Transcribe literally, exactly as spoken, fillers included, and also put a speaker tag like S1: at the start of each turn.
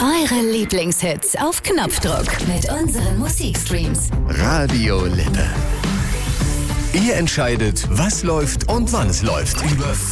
S1: Eure Lieblingshits auf Knopfdruck mit unseren Musikstreams.
S2: Radio Lippe. Ihr entscheidet, was läuft und wann es läuft. Über